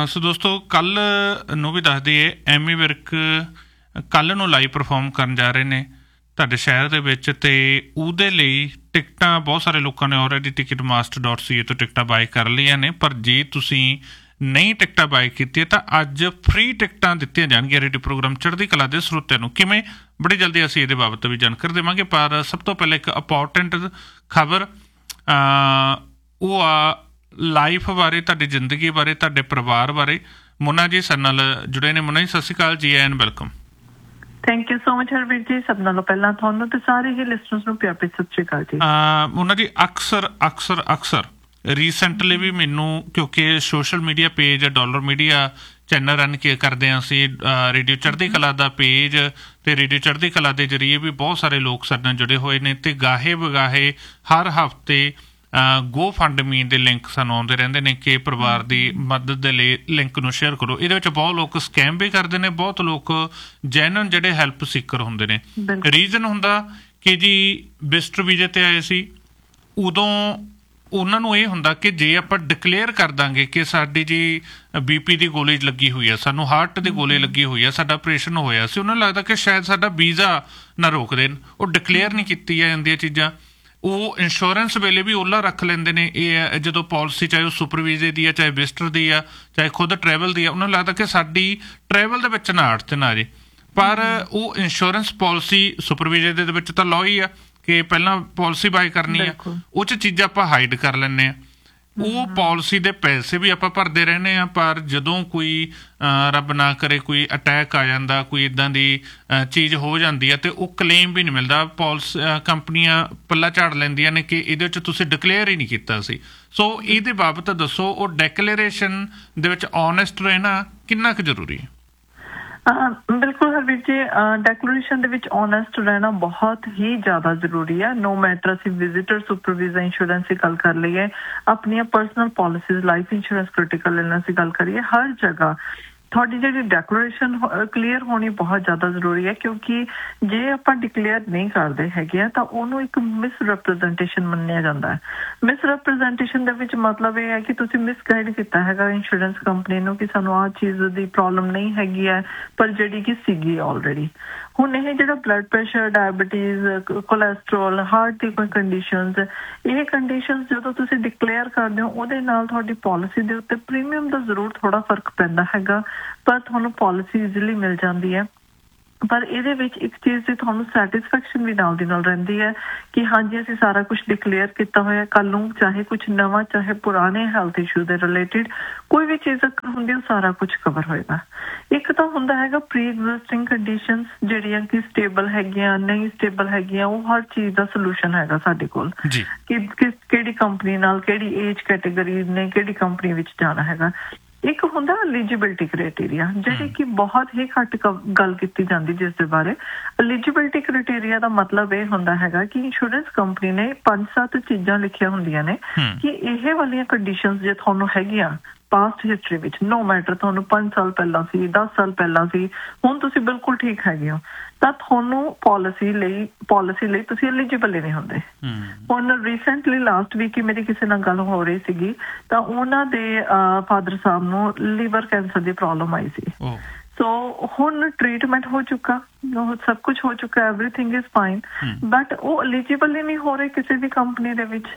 ਸੋ ਦੋਸਤੋ ਕੱਲ੍ਹ ਨੂੰ ਵੀ ਦੱਸ ਦਈਏ ਐਮੀ ਵਿਰਕ ਕੱਲ੍ਹ ਨੂੰ ਲਾਈਵ ਪਰਫੋਰਮ ਕਰਨ ਜਾ ਰਹੇ ਨੇ ਤੁਹਾਡੇ ਸ਼ਹਿਰ ਦੇ ਵਿੱਚ ਅਤੇ ਉਹਦੇ ਲਈ ਟਿਕਟਾਂ ਬਹੁਤ ਸਾਰੇ ਲੋਕਾਂ ਨੇ ਆਲਰੇਡੀ ticketmaster.ca ਤੋਂ ਟਿਕਟਾਂ ਬਾਏ ਕਰ ਲਈਆਂ ਨੇ। ਪਰ ਜੇ ਤੁਸੀਂ ਨਹੀਂ ਟਿਕਟਾਂ ਬਾਏ ਕੀਤੀਆਂ ਤਾਂ ਅੱਜ ਫ੍ਰੀ ਟਿਕਟਾਂ ਦਿੱਤੀਆਂ ਜਾਣਗੀਆਂ ਰੇਡੀਓ ਪ੍ਰੋਗਰਾਮ ਚੜ੍ਹਦੀ ਕਲਾ ਦੇ ਸਰੋਤਿਆਂ ਨੂੰ। ਕਿਵੇਂ? ਬੜੀ ਜਲਦੀ ਅਸੀਂ ਇਹਦੇ ਬਾਬਤ ਵੀ ਜਾਣਕਾਰੀ ਦੇਵਾਂਗੇ, ਪਰ ਸਭ ਤੋਂ ਪਹਿਲਾਂ ਇੱਕ ਇੰਪੋਰਟੈਂਟ ਖਬਰ ਉਹ ਆ ਲਾਈਫ ਬਾਰੇ, ਤੁਹਾਡੀ ਜ਼ਿੰਦਗੀ ਬਾਰੇ, ਤੁਹਾਡੇ ਪਰਿਵਾਰ ਬਾਰੇ। ਮੁੰਨਾ ਜੀ ਸਾਡੇ ਨਾਲ ਜੁੜੇ ਨੇ। ਮੁੰਨਾ ਜੀ ਸਤਿ ਸ਼੍ਰੀ ਅਕਾਲ ਜੀ, ਐਨ welcome. Thank you so much Harvir ਜੀ। ਸਭ ਨਾਲੋਂ ਪਹਿਲਾਂ ਤੁਹਾਨੂੰ ਤੇ ਸਾਰੇ ਹੀ ਲਿਸਨਰਸ ਨੂੰ ਪਿਆਰ ਭਰੀ ਸਤਿ ਸ਼੍ਰੀ ਅਕਾਲ ਜੀ। ਮੁੰਨਾ ਜੀ ਅਕਸਰ ਰੀਸੈਂਟਲੀ ਵੀ ਮੈਨੂੰ, ਕਿਉਂਕਿ social media page dollar media channel run ਕਰਦੇ ਹਾਂ ਅਸੀਂ, ਰੇਡੀਓ ਚੜ੍ਹਦੀ ਕਲਾ ਦਾ ਪੇਜ ਅਤੇ ਰੇਡੀਓ ਚੜ੍ਹਦੀ ਕਲਾ ਦੇ ਜ਼ਰੀਏ ਵੀ ਬਹੁਤ ਸਾਰੇ ਲੋਕ ਸਾਡੇ ਨਾਲ ਜੁੜੇ ਹੋਏ ਨੇ ਅਤੇ ਗਾਹੇ ਬਗਾਹੇ ਹਰ ਹਫ਼ਤੇ ਗੋ ਫੰਡ ਮੀ ਦੇ ਲਿੰਕ ਸਾਨੂੰ ਆਉਂਦੇ ਰਹਿੰਦੇ ਨੇ ਕਿ ਪਰਿਵਾਰ ਦੀ ਮਦਦ ਦੇ ਲਈ ਲਿੰਕ ਨੂੰ ਸ਼ੇਅਰ ਕਰੋ। ਇਹਦੇ ਵਿੱਚ ਬਹੁਤ ਲੋਕ ਸਕੈਮ ਵੀ ਕਰਦੇ ਨੇ, ਬਹੁਤ ਲੋਕ ਜੈਨੂਅਨ ਜਿਹੜੇ ਹੈਲਪ ਸੀਕਰ ਹੁੰਦੇ ਨੇ। ਰੀਜ਼ਨ ਹੁੰਦਾ ਕਿ ਜੀ ਵਿਜ਼ਟਰ ਵੀਜ਼ੇ 'ਤੇ ਆਏ ਸੀ, ਉਦੋਂ ਉਹਨਾਂ ਨੂੰ ਇਹ ਹੁੰਦਾ ਕਿ ਜੇ ਆਪਾਂ ਡਿਕਲੇਅਰ ਕਰ ਦਾਂਗੇ ਕਿ ਸਾਡੀ ਜੀ BP ਦੀ ਗੋਲੀ ਲੱਗੀ ਹੋਈ ਆ, ਸਾਨੂੰ ਹਾਰਟ ਦੀ ਗੋਲੀ ਲੱਗੀ ਹੋਈ ਆ, ਸਾਡਾ ਆਪਰੇਸ਼ਨ ਹੋਇਆ ਸੀ, ਉਹਨਾਂ ਨੂੰ ਲੱਗਦਾ ਕਿ ਸ਼ਾਇਦ ਸਾਡਾ ਵੀਜ਼ਾ ਨਾ ਰੋਕ ਦੇਣ। ਉਹ ਡਿਕਲੇਅਰ ਨਹੀਂ ਕੀਤੀ ਜਾਂਦੀਆਂ ਚੀਜ਼ਾਂ। ਉਹ ਇੰਸ਼ੋਰੈਂਸ ਵੇਲੇ ਵੀ ਓਲਾ ਰੱਖ ਲੈਂਦੇ ਨੇ। ਇਹ ਜਦੋਂ ਪੋਲਿਸੀ ਚਾਹੇ ਉਹ ਸੁਪਰ ਵੀਜ਼ੇ ਦੀ ਆ, ਚਾਹੇ ਵਿਜ਼ਟਰ ਦੀ ਆ, ਚਾਹੇ ਖੁਦ ਟਰੈਵਲ ਦੀ ਆ, ਉਹਨਾਂ ਨੂੰ ਲੱਗਦਾ ਕਿ ਸਾਡੀ ਟਰੈਵਲ ਦੇ ਵਿੱਚ ਨਾ ਅੜਚਨ ਨਾ ਜੇ। ਪਰ ਉਹ ਇੰਸ਼ੋਰੈਂਸ ਪੋਲਿਸੀ ਸੁਪਰ ਵੀਜ਼ੇ ਦੇ ਵਿੱਚ ਤਾਂ ਲਾਅ ਹੀ ਆ ਕਿ ਪਹਿਲਾਂ ਪੋਲਿਸੀ ਬਾਏ ਕਰਨੀ ਆ, ਉਹ 'ਚ ਚੀਜ਼ਾਂ ਆਪਾਂ ਹਾਈਡ ਕਰ ਲੈਂਦੇ ਹਾਂ। ਉਹ ਪੋਲਿਸੀ ਦੇ ਪੈਸੇ ਵੀ ਆਪਾਂ ਭਰਦੇ ਰਹਿੰਦੇ ਹਾਂ, ਪਰ ਜਦੋਂ ਕੋਈ ਰੱਬ ਨਾ ਕਰੇ ਕੋਈ ਅਟੈਕ ਆ ਜਾਂਦਾ, ਕੋਈ ਇੱਦਾਂ ਦੀ ਚੀਜ਼ ਹੋ ਜਾਂਦੀ ਹੈ, ਅਤੇ ਉਹ ਕਲੇਮ ਵੀ ਨਹੀਂ ਮਿਲਦਾ। ਕੰਪਨੀਆਂ ਪੱਲਾ ਝਾੜ ਲੈਂਦੀਆਂ ਨੇ ਕਿ ਇਹਦੇ ਵਿੱਚ ਤੁਸੀਂ ਡਿਕਲੇਅਰ ਹੀ ਨਹੀਂ ਕੀਤਾ ਸੀ। ਸੋ ਇਹਦੇ ਬਾਬਤ ਦੱਸੋ, ਉਹ ਡੈਕਲੇਰੇਸ਼ਨ ਦੇ ਵਿੱਚ ਓਨੈਸਟ ਰਹਿਣਾ ਕਿੰਨਾ ਕੁ ਜ਼ਰੂਰੀ ਹੈ? ਬਿਲਕੁਲ ਹਰਵੀਰ ਜੀ, ਡੈਕਲੇਰੇਸ਼ਨ ਦੇ ਵਿੱਚ ਓਨੈਸਟ ਰਹਿਣਾ ਬਹੁਤ ਹੀ ਜ਼ਿਆਦਾ ਜ਼ਰੂਰੀ ਹੈ। ਨੋ ਮੈਟਰ ਅਸੀਂ ਵਿਜ਼ਿਟਰ, ਸੁਪਰ ਵੀਜ਼ਾ, ਇੰਸ਼ੋਰੈਂਸ ਦੀ ਗੱਲ ਕਰ ਲਈਏ, ਆਪਣੀਆਂ personal policies, life insurance, critical illness ਦੀ ਗੱਲ ਕਰੀਏ, ਹਰ ਜਗ੍ਹਾ ਤੁਹਾਡੀ ਜਿਹੜੀ ਡੈਕਲੇਰੇਸ਼ਨ ਕਲੀਅਰ ਹੋਣੀ ਬਹੁਤ ਜ਼ਿਆਦਾ ਜ਼ਰੂਰੀ ਹੈ। ਕਿਉਂਕਿ ਜੇ ਆਪਾਂ ਡਿਕਲੇਅਰ ਨਹੀਂ ਕਰਦੇ ਹੈਗੇ ਆ ਤਾਂ ਉਹਨੂੰ ਇੱਕ ਮਿਸ ਰਿਪਰੈਜ਼ੈਂਟੇਸ਼ਨ ਮੰਨਿਆ ਜਾਂਦਾ ਹੈ। ਮਿਸ ਰਿਪਰੈਜ਼ੈਂਟੇਸ਼ਨ ਦੇ ਵਿੱਚ ਮਤਲਬ ਇਹ ਹੈ ਕਿ ਤੁਸੀਂ ਮਿਸਗਾਈਡ ਕੀਤਾ ਹੈਗਾ ਇੰਸ਼ੋਰੈਂਸ ਕੰਪਨੀ ਨੂੰ ਕਿ ਸਾਨੂੰ ਆਹ ਚੀਜ਼ ਦੀ ਪ੍ਰੋਬਲਮ ਨਹੀਂ ਹੈਗੀ ਹੈ, ਪਰ ਜਿਹੜੀ ਕਿ ਸੀਗੀ ਆਲਰੇਡੀ। ਹੁਣ ਇਹ ਜਿਹੜਾ blood pressure, diabetes, cholesterol, heart ਦੀ ਕੋਈ ਕੰਡੀਸ਼ਨਸ, ਇਹ ਕੰਡੀਸ਼ਨਸ ਜਦੋਂ ਤੁਸੀਂ ਡਿਕਲੇਅਰ ਕਰਦੇ ਹੋ ਉਹਦੇ ਨਾਲ ਤੁਹਾਡੀ ਪੋਲਿਸੀ ਦੇ ਉੱਤੇ ਪ੍ਰੀਮੀਅਮ ਦਾ ਜ਼ਰੂਰ ਥੋੜ੍ਹਾ ਫਰਕ ਪੈਂਦਾ ਹੈਗਾ, ਪਰ ਤੁਹਾਨੂੰ ਪੋਲਿਸੀ ਈਜ਼ੀਲੀ ਮਿਲ ਜਾਂਦੀ ਹੈ। ਪਰ ਇਹਦੇ ਵਿੱਚ ਇੱਕ ਚੀਜ਼ ਦੀ ਤੁਹਾਨੂੰ ਸੈਟਿਸਫੈਕਸ਼ਨ ਵੀ ਨਾਲ ਦੀ ਨਾਲ ਰਹਿੰਦੀ ਹੈ ਕਿ ਹਾਂਜੀ ਅਸੀਂ ਸਾਰਾ ਕੁਛ ਡਿਕਲੇਅਰ ਕੀਤਾ ਹੋਇਆ, ਕੱਲ੍ਹ ਨੂੰ ਚਾਹੇ ਕੁਛ ਨਵਾਂ ਚਾਹੇ ਪੁਰਾਣੇ ਹੈਲਥ ਇਸ਼ੂ ਦੇ ਰਿਲੇਟਿਡ ਕੋਈ ਵੀ ਚੀਜ਼ ਹੁੰਦੀ ਉਹ ਸਾਰਾ ਕੁਛ ਕਵਰ ਹੋਏਗਾ। ਇੱਕ ਤਾਂ ਹੁੰਦਾ ਹੈਗਾ ਪ੍ਰੀ ਐਗਜ਼ਿਸਟਿੰਗ ਕੰਡੀਸ਼ਨਸ ਜਿਹੜੀਆਂ ਕਿ ਸਟੇਬਲ ਹੈਗੀਆਂ, ਨਹੀਂ ਸਟੇਬਲ ਹੈਗੀਆਂ, ਉਹ ਹਰ ਚੀਜ਼ ਦਾ ਸੋਲੂਸ਼ਨ ਹੈਗਾ ਸਾਡੇ ਕੋਲ ਕਿ ਕਿਹੜੀ ਕੰਪਨੀ ਨਾਲ, ਕਿਹੜੀ ਏਜ ਕੈਟੇਗਰੀ ਨੇ ਕਿਹੜੀ ਕੰਪਨੀ ਵਿੱਚ ਜਾਣਾ ਹੈਗਾ। ਇੱਕ ਹੁੰਦਾ ਐਲੀਜੀਬਿਲਿਟੀ ਕ੍ਰਾਈਟੇਰੀਆ, ਜਿਹੜੀ ਕਿ ਬਹੁਤ ਹੀ ਘੱਟ ਗੱਲ ਕੀਤੀ ਜਾਂਦੀ, ਜਿਸ ਦੇ ਬਾਰੇ ਐਲੀਜੀਬਿਲਿਟੀ ਕ੍ਰਾਈਟੇਰੀਆ ਦਾ ਮਤਲਬ ਇਹ ਹੁੰਦਾ ਹੈਗਾ ਕਿ ਇੰਸ਼ੋਰੈਂਸ ਕੰਪਨੀ ਨੇ 5-7 ਚੀਜ਼ਾਂ ਲਿਖੀਆਂ ਹੁੰਦੀਆਂ ਨੇ ਕਿ ਇਹ ਵਾਲੀਆਂ ਕੰਡੀਸ਼ਨਸ ਜੇ ਤੁਹਾਨੂੰ ਹੈਗੀਆਂ ਪਾਸਟ ਹਿਸਟਰੀ ਵਿੱਚ, ਨੋ ਮੈਟਰ ਤੁਹਾਨੂੰ 5 ਸਾਲ ਪਹਿਲਾਂ ਸੀ, 10 ਸਾਲ ਪਹਿਲਾਂ ਸੀ, ਹੁਣ ਤੁਸੀਂ ਬਿਲਕੁਲ ਠੀਕ ਹੈਗੇ ਹੋ, ਤਾਂ ਤੁਹਾਨੂੰ ਪੋਲਿਸੀ ਲਈ ਤੁਸੀਂ ਐਲੀਜੀਬਲ ਹੀ ਨਹੀਂ ਹੁੰਦੇ। ਹੁਣ ਰੀਸੈਂਟਲੀ ਲਾਸਟ ਵੀਕ ਹੀ ਮੇਰੀ ਕਿਸੇ ਨਾਲ ਗੱਲ ਹੋ ਰਹੀ ਸੀਗੀ, ਤਾਂ ਉਹਨਾਂ ਦੇ ਫਾਦਰ ਸਾਹਿਬ ਨੂੰ ਲੀਵਰ ਕੈਂਸਰ ਦੀ ਪ੍ਰੋਬਲਮ ਆਈ ਸੀ। ਸੋ ਹੁਣ ਟ੍ਰੀਟਮੈਂਟ ਹੋ ਚੁੱਕਾ, ਸਭ ਕੁਛ ਹੋ ਚੁੱਕਾ, ਐਵਰੀਥਿੰਗ ਇਜ਼ ਫਾਈਨ, ਬਟ ਉਹ ਐਲੀਜੀਬਲ ਹੀ ਨਹੀਂ ਹੋ ਰਹੇ ਕਿਸੇ ਵੀ ਕੰਪਨੀ ਦੇ ਵਿੱਚ।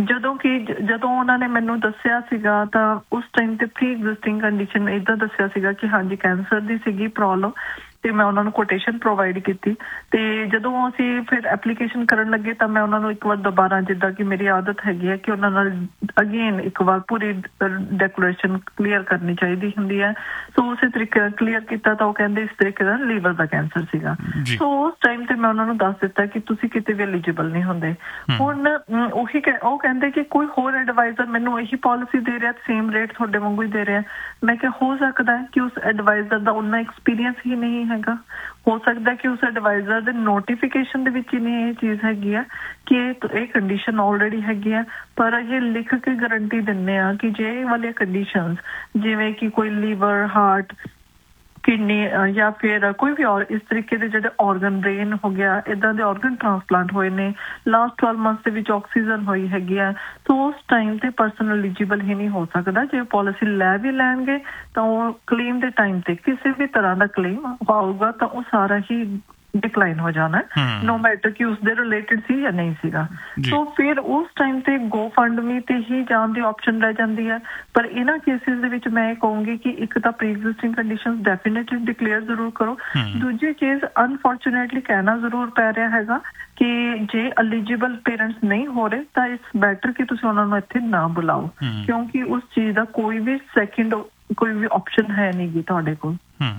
ਜਦੋਂ ਉਹਨਾਂ ਨੇ ਮੈਨੂੰ ਦੱਸਿਆ ਸੀਗਾ ਤਾਂ ਉਸ ਟਾਈਮ ਤੇ ਪ੍ਰੀ ਐਗਜ਼ਿਸਟਿੰਗ ਕੰਡੀਸ਼ਨ ਏਦਾਂ ਦੱਸਿਆ ਸੀਗਾ ਕਿ ਹਾਂਜੀ ਕੈਂਸਰ ਦੀ ਸੀਗੀ ਪ੍ਰੋਬਲਮ, ਤੇ ਮੈਂ ਉਹਨਾਂ ਨੂੰ ਕੋਟੇਸ਼ਨ ਪ੍ਰੋਵਾਈਡ ਕੀਤੀ। ਤੇ ਜਦੋਂ ਅਸੀਂ ਫਿਰ ਐਪਲੀਕੇਸ਼ਨ ਕਰਨ ਲੱਗੇ ਤਾਂ ਮੈਂ ਉਹਨਾਂ ਨੂੰ ਇੱਕ ਵਾਰ ਦੁਬਾਰਾ, ਜਿੱਦਾਂ ਕਿ ਮੇਰੀ ਆਦਤ ਹੈਗੀ ਹੈ ਕਿ ਉਹਨਾਂ ਨਾਲ ਅਗੇਨ ਇੱਕ ਵਾਰ ਪੂਰੀ ਡੈਕਲੇਰੇਸ਼ਨ ਕਲੀਅਰ ਕਰਨੀ ਚਾਹੀਦੀ ਹੁੰਦੀ ਹੈ, ਸੋ ਉਸੇ ਤਰੀਕੇ ਨਾਲ ਕਲੀਅਰ ਕੀਤਾ ਤਾਂ ਉਹ ਕਹਿੰਦੇ ਇਸ ਤਰੀਕੇ ਦਾ ਲੀਵਰ ਦਾ ਕੈਂਸਰ ਸੀਗਾ। ਸੋ ਉਸ ਟਾਈਮ ਤੇ ਮੈਂ ਉਹਨਾਂ ਨੂੰ ਦੱਸ ਦਿੱਤਾ ਕਿ ਤੁਸੀਂ ਕਿਤੇ ਵੀ ਐਲੀਜੀਬਲ ਨਹੀਂ ਹੁੰਦੇ। ਹੁਣ ਉਹ ਕਹਿੰਦੇ ਕਿ ਕੋਈ ਹੋਰ ਐਡਵਾਈਜ਼ਰ ਮੈਨੂੰ ਇਹੀ ਪੋਲਿਸੀ ਦੇ ਰਿਹਾ, ਸੇਮ ਰੇਟ ਤੁਹਾਡੇ ਵਾਂਗੂ ਹੀ ਦੇ ਰਿਹਾ। ਮੈਂ ਕਿਹਾ ਹੋ ਸਕਦਾ ਹੈ ਕਿ ਉਸ ਐਡਵਾਈਜ਼ਰ ਦਾ ਉਨਾ ਐਕਸਪੀਰੀਅੰਸ ਹੀ ਨਹੀਂ ਹੈਗਾ, ਹੋ ਸਕਦਾ ਕਿ ਉਸ ਐਡਵਾਈਜ਼ਰ ਦੇ ਨੋਟੀਫਿਕੇਸ਼ਨ ਦੇ ਵਿੱਚ ਹੀ ਨਹੀਂ ਇਹ ਚੀਜ਼ ਹੈਗੀ ਆ ਕਿ ਇਹ ਕੰਡੀਸ਼ਨ ਆਲਰੇਡੀ ਹੈਗੀ ਆ, ਪਰ ਇਹ ਲਿਖ ਕੇ ਗਰੰਟੀ ਦਿੰਦੇ ਆ ਕਿ ਜੇ ਇਹ ਵਾਲੀਆਂ ਕੰਡੀਸ਼ਨਸ ਜਿਵੇਂ ਕਿ ਕੋਈ ਲੀਵਰ, ਹਾਰਟ, ਕਿਡਨੀ ਜਾਂ ਫਿਰ ਕੋਈ ਵੀ ਇਸ ਤਰੀਕੇ ਦੇ ਜਿਹੜੇ ਆਰਗਨ, ਬ੍ਰੇਨ ਹੋ ਗਿਆ, ਇਦਾਂ ਦੇ ਆਰਗਨ ਟ੍ਰਾਂਸਪਲਾਂਟ ਹੋਏ ਨੇ ਲਾਸਟ 12 ਮੰਥਸ ਦੇ ਵਿੱਚ, ਆਕਸੀਜਨ ਹੋਈ ਹੈਗੀ ਆ, ਤਾਂ ਉਸ ਟਾਈਮ ਤੇ ਪਰਸਨ ਐਲੀਜੀਬਲ ਹੀ ਨਹੀਂ ਹੋ ਸਕਦਾ। ਜੇ ਪਾਲਿਸੀ ਲੈ ਵੀ ਲੈਣਗੇ ਤਾਂ ਉਹ ਕਲੇਮ ਦੇ ਟਾਈਮ ਤੇ ਕਿਸੇ ਵੀ ਤਰ੍ਹਾਂ ਦਾ ਕਲੇਮ ਆਊਗਾ ਤਾਂ ਉਹ ਸਾਰਾ ਹੀ ਡਿਕਲਾਈਨ ਹੋ ਜਾਣਾ, ਨੋ ਮੈਟਰ ਕਿ ਉਸਦੇ ਰਿਲੇਟਡ ਸੀ ਜਾਂ ਨਹੀਂ ਸੀਗਾ। ਸੋ ਫਿਰ ਉਸ ਟਾਈਮ ਤੇ ਗੋ ਫੰਡ ਮੀ ਤੇ ਹੀ ਜਾਣ ਦੀ ਆਪਸ਼ਨ ਰਹਿ ਜਾਂਦੀ ਹੈ। ਪਰ ਇਹਨਾਂ ਕੇਸਿਸ ਦੇ ਵਿੱਚ ਮੈਂ ਇਹ ਕਹੂੰਗੀ ਕਿ ਇੱਕ ਤਾਂ pre existing conditions definitely declare ਜ਼ਰੂਰ ਕਰੋ। ਦੂਜੀ ਚੀਜ਼, ਅਨਫੋਰਚੂਨੇਟਲੀ ਕਹਿਣਾ ਜ਼ਰੂਰ ਪੈ ਰਿਹਾ ਹੈਗਾ ਕਿ ਜੇ ਐਲੀਜੀਬਲ ਪੇਰੈਂਟਸ ਨਹੀਂ ਹੋ ਰਹੇ ਤਾਂ ਇਟਸ ਬੈਟਰ ਕਿ ਤੁਸੀਂ ਉਹਨਾਂ ਨੂੰ ਇੱਥੇ ਨਾ ਬੁਲਾਓ, ਕਿਉਂਕਿ ਉਸ ਚੀਜ਼ ਦਾ ਕੋਈ ਵੀ ਸੈਕਿੰਡ ਕੋਈ ਵੀ ਆਪਸ਼ਨ ਹੈ ਨਹੀਂ ਗੀ ਤੁਹਾਡੇ ਕੋਲ।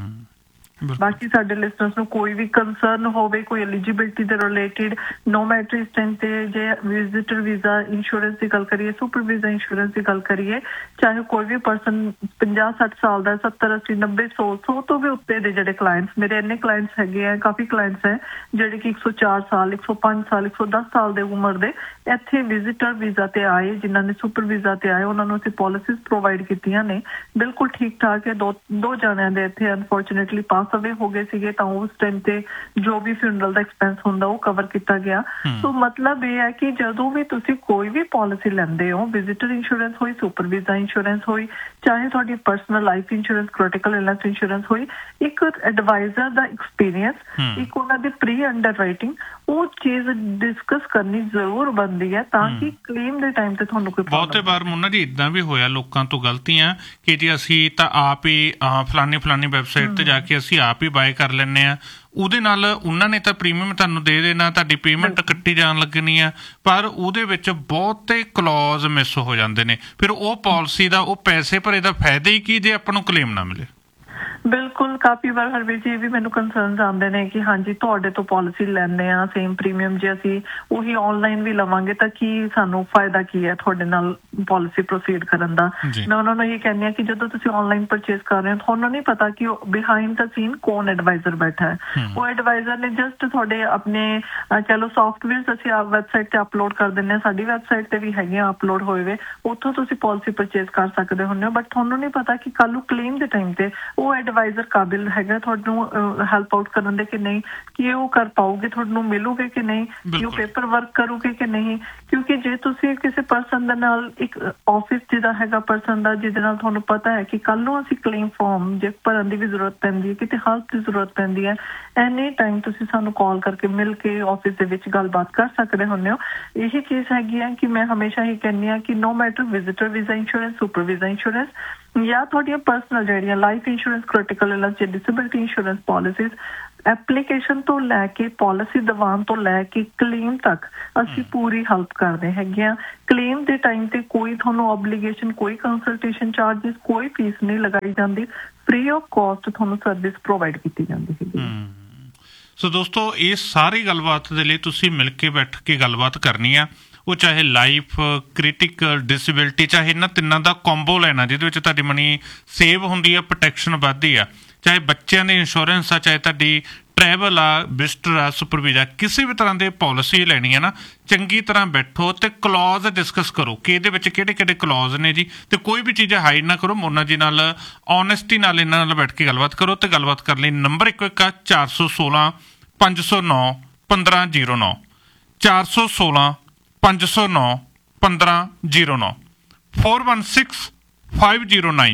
ਬਾਕੀ ਸਾਡੇ ਲਿਸਨਰਸ ਨੂੰ ਕੋਈ ਵੀ ਕੰਸਰਨ ਹੋਵੇ ਕੋਈ ਐਲੀਜੀਬਿਲਿਟੀ ਦੇ ਰਿਲੇਟਡ, ਨੋ ਮੈਟਰ ਇਸ ਟਾਈਮ ਤੇ ਜੇ ਵਿਜ਼ਿਟਰ ਵੀਜ਼ਾ ਇੰਸ਼ੋਰੈਂਸ ਦੀ ਗੱਲ ਕਰੀਏ, ਸੁਪਰ ਵੀਜ਼ਾ ਇੰਸ਼ੋਰੈਂਸ ਦੀ ਗੱਲ ਕਰੀਏ, ਚਾਹੇ ਕੋਈ ਵੀ ਪਰਸਨ 50-60 ਸਾਲ ਦਾ, 70-80-90-100 ਤੋਂ ਵੀ ਉੱਤੇ ਦੇ ਜਿਹੜੇ ਕਲਾਇੰਟਸ, ਮੇਰੇ ਇੰਨੇ ਕਲਾਇੰਟਸ ਹੈਗੇ ਆ, ਕਾਫੀ ਕਲਾਇੰਟਸ ਹੈ ਜਿਹੜੇ ਕਿ 104 ਸਾਲ, 105 ਸਾਲ, 110 ਸਾਲ ਦੇ ਉਮਰ ਦੇ ਇੱਥੇ ਵਿਜ਼ਿਟਰ ਵੀਜ਼ਾ ਤੇ ਆਏ, ਜਿਨ੍ਹਾਂ ਨੇ ਸੁਪਰ ਵੀਜ਼ਾ ਤੇ ਆਏ, ਉਹਨਾਂ ਨੂੰ ਅਸੀਂ ਪਾਲਿਸੀਜ਼ ਪ੍ਰੋਵਾਈਡ ਕੀਤੀਆਂ ਨੇ, ਬਿਲਕੁਲ ਠੀਕ ਠਾਕ ਹੈ। ਦੋ ਜਾਣਿਆਂ ਦੇ ਇੱਥੇ ਅਨਫੋਰਚੂਨੇਟਲੀ ਪਾਸ ਅਵੇ ਹੋ ਗਏ ਸੀਗੇ, ਤਾਂ ਉਸ ਟਾਈਮ ਤੇ ਜੋ ਵੀ ਫਿਊਨਰਲ ਦਾ ਐਕਸਪੈਂਸ ਹੁੰਦਾ ਉਹ ਕਵਰ ਕੀਤਾ ਗਿਆ। ਸੋ ਮਤਲਬ ਇਹ ਹੈ ਕਿ ਜਦੋਂ ਵੀ ਤੁਸੀਂ ਕੋਈ ਵੀ ਪਾਲਿਸੀ ਲੈਂਦੇ ਹੋ, ਵਿਜ਼ਿਟਰ ਇੰਸ਼ੋਰੈਂਸ ਹੋਈ, ਸੁਪਰ ਵੀਜ਼ਾ ਇੰਸ਼ੋਰੈਂਸ ਹੋਈ, ਚਾਹੇ ਤੁਹਾਡੀ personal life insurance, critical illness insurance ਹੋਈ, ਇੱਕ ਐਡਵਾਈਜ਼ਰ ਦਾ ਐਕਸਪੀਰੀਅੰਸ, ਇੱਕ ਉਹਨਾਂ ਦੀ ਪ੍ਰੀ ਅੰਡਰ ਰਾਈਟਿੰਗ, ਉਹ ਚੀਜ਼ ਡਿਸਕਸ ਕਰਨੀ ਜ਼ਰੂਰ ਬਣਦੀ ਹੈ ਤਾਂ ਕਿ ਕਲੇਮ ਦੇ ਟਾਈਮ ਤੇ ਤੁਹਾਨੂੰ ਕੋਈ ਬਹੁਤੇ ਵਾਰ ਮੁੰਨਾ ਜੀ ਇਦਾਂ ਵੀ ਹੋਇਆ ਲੋਕਾਂ ਤੋਂ ਗਲਤੀਆਂ ਕਿ ਜੀ ਅਸੀਂ ਤਾਂ ਆਪ ਹੀ ਫਲਾਨੀ ਵੈਬਸਾਈਟ ਤੇ ਜਾ ਕੇ ਅਸੀਂ ਆਪ ਹੀ ਬਾਏ ਕਰ ਲੈਂਦੇ ਆ, ਉਹਦੇ ਨਾਲ ਉਹਨਾਂ ਨੇ ਤਾਂ ਪ੍ਰੀਮੀਅਮ ਤੁਹਾਨੂੰ ਦੇ ਦੇਣਾ, ਤੁਹਾਡੀ ਪੇਮੈਂਟ ਕੱਟੀ ਜਾਣ ਲੱਗਣੀ ਆ, ਪਰ ਉਹਦੇ ਵਿੱਚ ਬਹੁਤੇ ਕਲੌਜ਼ ਮਿਸ ਹੋ ਜਾਂਦੇ ਨੇ, ਫਿਰ ਉਹ ਪਾਲਿਸੀ ਦਾ ਉਹ ਪੈਸੇ ਭਰੇ ਦਾ ਫਾਇਦਾ ਹੀ ਕੀ ਜੇ ਆਪਾਂ ਨੂੰ ਕਲੇਮ ਨਾ ਮਿਲੇ। ਬਿਲਕੁਲ, ਕਾਫੀ ਵਾਰ ਹਰਵੀਰ ਜੀ ਵੀ ਮੈਨੂੰ ਕੰਸਰਨਸ ਆਉਂਦੇ ਨੇ ਕਿ ਹਾਂਜੀ ਤੁਹਾਡੇ ਤੋਂ ਪਾਲਿਸੀ ਲੈਂਦੇ ਆ ਸੇਮ ਪ੍ਰੀਮੀਅਮ, ਜੇ ਅਸੀਂ ਉਹੀ ਆਨਲਾਈਨ ਵੀ ਲਵਾਂਗੇ ਤਾਂ ਕੀ ਸਾਨੂੰ ਫਾਇਦਾ ਕੀ ਹੈ ਤੁਹਾਡੇ ਨਾਲ ਪਾਲਿਸੀ ਪ੍ਰੋਸੀਡ ਕਰਨ ਦਾ। ਮੈਂ ਉਹਨਾਂ ਨੂੰ ਇਹ ਕਹਿੰਦੀ ਹਾਂ ਕਿ ਜਦੋਂ ਤੁਸੀਂ ਆਨਲਾਈਨ ਪਰਚੇਸ ਕਰ ਰਹੇ ਹੋ ਤੁਹਾਨੂੰ ਨਹੀਂ ਪਤਾ ਕਿ ਬਿਹਾਈਂਡ ਦਾ ਸੀਨ ਕੌਣ ਐਡਵਾਈਜ਼ਰ ਬੈਠਾ ਹੈ। ਉਹ ਐਡਵਾਈਜ਼ਰ ਨੇ ਜਸਟ ਤੁਹਾਡੇ ਆਪਣੇ ਚਲੋ ਸੌਫਟਵੇਅਰ ਅਸੀਂ ਵੈਬਸਾਈਟ ਤੇ ਅਪਲੋਡ ਕਰ ਦਿੰਦੇ ਹਾਂ, ਸਾਡੀ ਵੈਬਸਾਈਟ ਤੇ ਵੀ ਹੈਗੀਆਂ ਅਪਲੋਡ ਹੋਏ ਵੇ, ਉੱਥੋਂ ਤੁਸੀਂ ਪਾਲਿਸੀ ਪਰਚੇਸ ਕਰ ਸਕਦੇ ਹੁੰਦੇ ਹੋ, ਬਟ ਤੁਹਾਨੂੰ ਨਹੀਂ ਪਤਾ ਕਿ ਕੱਲ ਨੂੰ ਕਲੇਮ ਦੇ ਟਾਈਮ ਤੇ ਉਹ ਐਡਵਾਈਜ਼ਰ ਕਾਬਿਲ ਹੈਗਾ ਤੁਹਾਨੂੰ ਹੈਲਪ ਆਊਟ ਕਰਨ ਦੇ ਕਿ ਨਹੀਂ, ਕਿ ਉਹ ਕਰ ਪਾਓਗੇ, ਤੁਹਾਨੂੰ ਮਿਲੂਗੇ ਕਿ ਨਹੀਂ, ਕਿ ਉਹ ਪੇਪਰ ਵਰਕ ਕਰੂਗੇ ਕਿ ਨਹੀਂ। ਕਿਉਂਕਿ ਜੇ ਤੁਸੀਂ ਕਿਸੇ ਪਰਸਨ ਦੇ ਨਾਲ ਇੱਕ ਆਫਿਸ ਜਿਹਦਾ ਹੈਗਾ ਪਰਸਨ ਦਾ, ਜਿਹਦੇ ਨਾਲ ਤੁਹਾਨੂੰ ਪਤਾ ਹੈ ਕਿ ਕੱਲ ਨੂੰ ਅਸੀਂ ਕਲੇਮ ਫਾਰਮ ਜੇ ਭਰਨ ਦੀ ਵੀ ਜ਼ਰੂਰਤ ਪੈਂਦੀ ਹੈ, ਕਿਤੇ ਹੈਲਪ ਦੀ ਜ਼ਰੂਰਤ ਪੈਂਦੀ ਹੈ, ਐਨੀ ਟਾਈਮ ਤੁਸੀਂ ਸਾਨੂੰ ਕਾਲ ਕਰਕੇ ਮਿਲ ਕੇ ਆਫਿਸ ਦੇ ਵਿੱਚ ਗੱਲਬਾਤ ਕਰ ਸਕਦੇ ਹੁੰਦੇ ਹੋ। ਇਹੀ ਚੀਜ਼ ਹੈਗੀ ਹੈ ਕਿ ਮੈਂ ਹਮੇਸ਼ਾ ਹੀ ਕਹਿੰਦੀ ਹਾਂ ਕਿ ਨੋ matter visitor visa insurance, super visa insurance ਜਾਂ ਤੁਹਾਡੀਆਂ ਪਰਸਨਲ ਜਿਹੜੀਆਂ ਲਾਈਫ ਇੰਸ਼ੋਰੈਂਸ, ਕ੍ਰਿਟੀਕਲ ਇਲਨੈਸ ਜਾਂ ਡਿਸੇਬਿਲਿਟੀ ਇੰਸ਼ੋਰੈਂਸ ਪਾਲਿਸੀਜ਼, ਐਪਲੀਕੇਸ਼ਨ ਤੋਂ ਲੈ ਕੇ ਪਾਲਿਸੀ ਦਿਵਾਉਣ ਤੋਂ ਲੈ ਕੇ ਕਲੇਮ ਤੱਕ ਅਸੀਂ ਪੂਰੀ ਹੈਲਪ ਕਰਦੇ ਹੈਗੇ ਆ। ਕਲੇਮ ਦੇ ਟਾਈਮ ਤੇ ਕੋਈ ਤੁਹਾਨੂੰ ਆਬਲੀਗੇਸ਼ਨ, ਕੋਈ ਕੰਸਲਟੇਸ਼ਨ ਚਾਰजेस, ਕੋਈ ਫੀਸ ਨਹੀਂ ਲਗਾਈ ਜਾਂਦੀ, ਫ੍ਰੀ ਆਫ ਕਾਸਟ ਤੁਹਾਨੂੰ ਸਰਵਿਸ ਪ੍ਰੋਵਾਈਡ ਕੀਤੀ ਜਾਂਦੀ ਹੈ। ਸੋ ਦੋਸਤੋ, ਇਹ ਸਾਰੀ ਗੱਲਬਾਤ ਦੇ ਲਈ ਤੁਸੀਂ ਮਿਲ ਕੇ ਬੈਠ ਕੇ ਗੱਲਬਾਤ ਕਰਨੀ ਆ, ਉਹ ਚਾਹੇ ਲਾਈਫ, ਕ੍ਰਿਟੀਕਲ, ਡਿਸੇਬਿਲਿਟੀ, ਚਾਹੇ ਇਹਨਾਂ ਤਿੰਨਾਂ ਦਾ ਕੰਬੋ ਲੈਣਾ ਜਿਹਦੇ ਵਿੱਚ ਤੁਹਾਡੀ ਮਨੀ ਸੇਵ ਹੁੰਦੀ ਆ, ਪ੍ਰੋਟੈਕਸ਼ਨ ਵੱਧਦੀ ਆ, ਚਾਹੇ ਬੱਚਿਆਂ ਦੀ ਇੰਸ਼ੋਰੈਂਸ ਆ, ਚਾਹੇ ਤੁਹਾਡੀ ਟਰੈਵਲ ਆ, ਵਿਜ਼ਟਰ ਆ, ਸੁਪਰ ਵੀਜ਼ਾ, ਕਿਸੇ ਵੀ ਤਰ੍ਹਾਂ ਦੇ ਪਾਲਿਸੀ ਲੈਣੀ ਹੈ ਨਾ, ਚੰਗੀ ਤਰ੍ਹਾਂ ਬੈਠੋ ਤੇ ਕਲੌਜ਼ ਡਿਸਕਸ ਕਰੋ ਕਿ ਇਹਦੇ ਵਿੱਚ ਕਿਹੜੇ ਕਿਹੜੇ ਕਲੌਜ਼ ਨੇ ਜੀ, ਤੇ ਕੋਈ ਵੀ ਚੀਜ਼ ਹਾਈਡ ਨਾ ਕਰੋ। ਮੋਨਾ ਜੀ ਨਾਲ ਓਨੈਸਟੀ ਨਾਲ ਇਹਨਾਂ ਨਾਲ ਬੈਠ ਕੇ ਗੱਲਬਾਤ ਕਰੋ, ਤੇ ਗੱਲਬਾਤ ਕਰਨ ਲਈ ਨੰਬਰ ਇੱਕੋ ਇੱਕ ਆ 416 509 1509, 416 509 1509, 416 509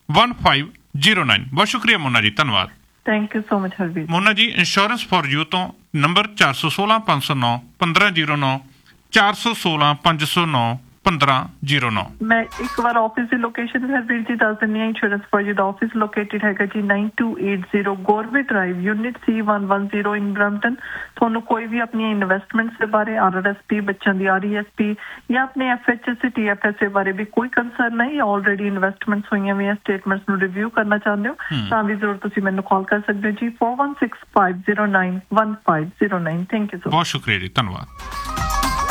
1509। ਬਹੁਤ ਸ਼ੁਕਰੀਆ ਮੋਨਾ ਜੀ, ਧੰਨਵਾਦ। Thank you so much Harvir. ਮੋਨਾ ਜੀ ਇੰਸ਼ੋਰੈਂਸ ਫॉर ਯੂ ਤੋਂ ਨੰਬਰ 416 509 1509, 416 509 1509। ਮੈਂ ਇੱਕ ਵਾਰ ਆਫਿਸ ਦੀ ਲੋਕੇਸ਼ਨ ਹਰਵੀਰ ਜੀ ਦੱਸ ਦਿੰਦੀ ਹਾਂ। Insurance for you the office located ਹੈਗਾ ਜੀ 9280 ਗੋਰਵੇ ਡਰਾਈਵ, ਯੂਨਿਟ C110 ਇਨ ਬਰੈਂਪਟਨ। ਤੁਹਾਨੂੰ ਕੋਈ ਵੀ ਆਪਣੀਆਂ ਇਨਵੈਸਟਮੈਂਟਸ ਦੇ ਬਾਰੇ, RRSP, ਬੱਚਿਆਂ ਦੀ RESP ਜਾਂ ਆਪਣੇ FHS TFSA ਬਾਰੇ ਵੀ ਕੋਈ ਕੰਸਰਨ ਹੈ ਜਾਂ ਆਲਰੇਡੀ ਇਨਵੈਸਟਮੈਂਟਸ ਹੋਈਆਂ ਵੀ ਸਟੇਟਮੈਂਟਸ ਨੂੰ ਰਿਵਿਊ ਕਰਨਾ ਚਾਹੁੰਦੇ ਹੋ ਤਾਂ ਵੀ ਜ਼ਰੂਰ ਤੁਸੀਂ ਮੈਨੂੰ ਕਾਲ ਕਰ ਸਕਦੇ ਹੋ ਜੀ 4165091509। Thank you so much. ਬਹੁਤ ਸ਼ੁਕਰੀਆ ਜੀ, ਧੰਨਵਾਦ।